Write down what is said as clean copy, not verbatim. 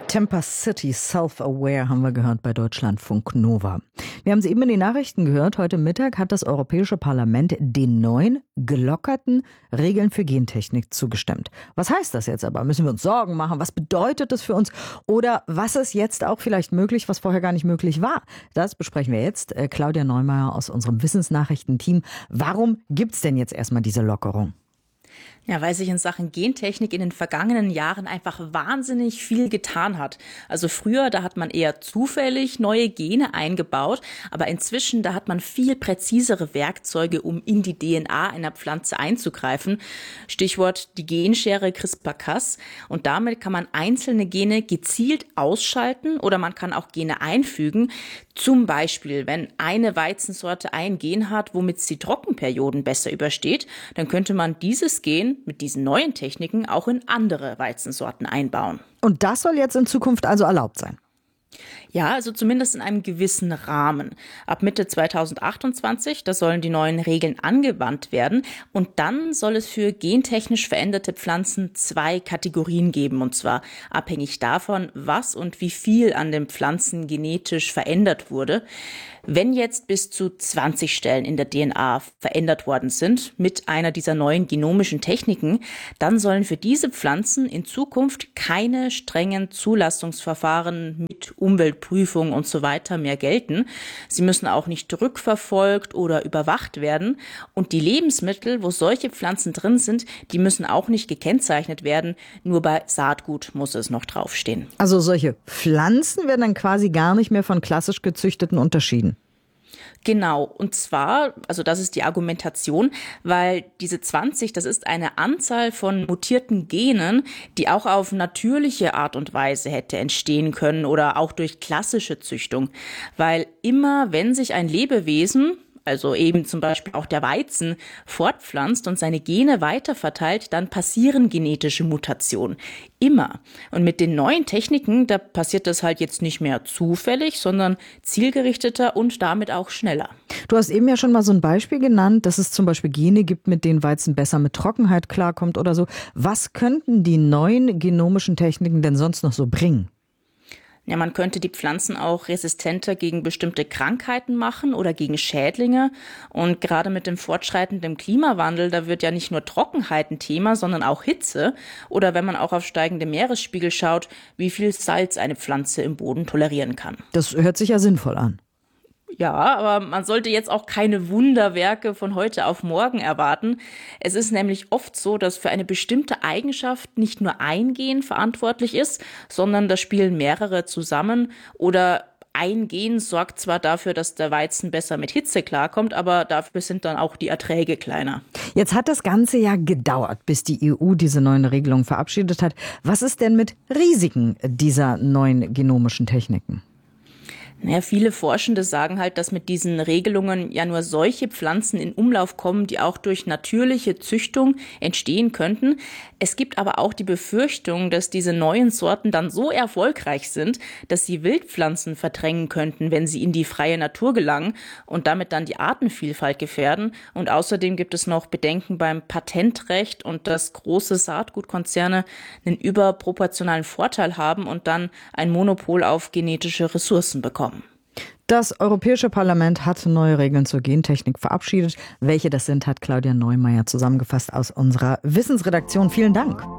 Temper City Self-Aware haben wir gehört bei Deutschlandfunk Nova. Wir haben es eben in den Nachrichten gehört. Heute Mittag hat das Europäische Parlament den neuen, gelockerten Regeln für Gentechnik zugestimmt. Was heißt das jetzt aber? Müssen wir uns Sorgen machen? Was bedeutet das für uns? Oder was ist jetzt auch vielleicht möglich, was vorher gar nicht möglich war? Das besprechen wir jetzt. Claudia Neumeier aus unserem Wissensnachrichtenteam. Warum gibt's denn jetzt erstmal diese Lockerung? Ja, weil sich in Sachen Gentechnik in den vergangenen Jahren einfach wahnsinnig viel getan hat. Also früher, da hat man eher zufällig neue Gene eingebaut, aber inzwischen, da hat man viel präzisere Werkzeuge, um in die DNA einer Pflanze einzugreifen. Stichwort die Genschere CRISPR-Cas. Und damit kann man einzelne Gene gezielt ausschalten oder man kann auch Gene einfügen. Zum Beispiel, wenn eine Weizensorte ein Gen hat, womit sie Trockenperioden besser übersteht, dann könnte man dieses Gen mit diesen neuen Techniken auch in andere Weizensorten einbauen. Und das soll jetzt in Zukunft also erlaubt sein? Ja, also zumindest in einem gewissen Rahmen. Ab Mitte 2028, da sollen die neuen Regeln angewandt werden. Und dann soll es für gentechnisch veränderte Pflanzen 2 Kategorien geben. Und zwar abhängig davon, was und wie viel an den Pflanzen genetisch verändert wurde. Wenn jetzt bis zu 20 Stellen in der DNA verändert worden sind mit einer dieser neuen genomischen Techniken, dann sollen für diese Pflanzen in Zukunft keine strengen Zulassungsverfahren mit Umweltprüfung und so weiter mehr gelten. Sie müssen auch nicht rückverfolgt oder überwacht werden. Und die Lebensmittel, wo solche Pflanzen drin sind, die müssen auch nicht gekennzeichnet werden. Nur bei Saatgut muss es noch draufstehen. Also solche Pflanzen werden dann quasi gar nicht mehr von klassisch gezüchteten unterschieden. Genau, und zwar, also das ist die Argumentation, weil diese 20, das ist eine Anzahl von mutierten Genen, die auch auf natürliche Art und Weise hätte entstehen können oder auch durch klassische Züchtung. Weil immer, wenn sich ein Lebewesen, also eben zum Beispiel auch der Weizen, fortpflanzt und seine Gene weiterverteilt, dann passieren genetische Mutationen. Immer. Und mit den neuen Techniken, da passiert das halt jetzt nicht mehr zufällig, sondern zielgerichteter und damit auch schneller. Du hast eben ja schon mal so ein Beispiel genannt, dass es zum Beispiel Gene gibt, mit denen Weizen besser mit Trockenheit klarkommt oder so. Was könnten die neuen genomischen Techniken denn sonst noch so bringen? Ja, man könnte die Pflanzen auch resistenter gegen bestimmte Krankheiten machen oder gegen Schädlinge. Und gerade mit dem fortschreitenden Klimawandel, da wird ja nicht nur Trockenheit ein Thema, sondern auch Hitze. Oder wenn man auch auf steigende Meeresspiegel schaut, wie viel Salz eine Pflanze im Boden tolerieren kann. Das hört sich ja sinnvoll an. Ja, aber man sollte jetzt auch keine Wunderwerke von heute auf morgen erwarten. Es ist nämlich oft so, dass für eine bestimmte Eigenschaft nicht nur ein Gen verantwortlich ist, sondern da spielen mehrere zusammen oder ein Gen sorgt zwar dafür, dass der Weizen besser mit Hitze klarkommt, aber dafür sind dann auch die Erträge kleiner. Jetzt hat das Ganze ja gedauert, bis die EU diese neuen Regelungen verabschiedet hat. Was ist denn mit Risiken dieser neuen genomischen Techniken? Naja, viele Forschende sagen halt, dass mit diesen Regelungen ja nur solche Pflanzen in Umlauf kommen, die auch durch natürliche Züchtung entstehen könnten. Es gibt aber auch die Befürchtung, dass diese neuen Sorten dann so erfolgreich sind, dass sie Wildpflanzen verdrängen könnten, wenn sie in die freie Natur gelangen und damit dann die Artenvielfalt gefährden. Und außerdem gibt es noch Bedenken beim Patentrecht und dass große Saatgutkonzerne einen überproportionalen Vorteil haben und dann ein Monopol auf genetische Ressourcen bekommen. Das Europäische Parlament hat neue Regeln zur Gentechnik verabschiedet. Welche das sind, hat Claudia Neumeier zusammengefasst aus unserer Wissensredaktion. Vielen Dank.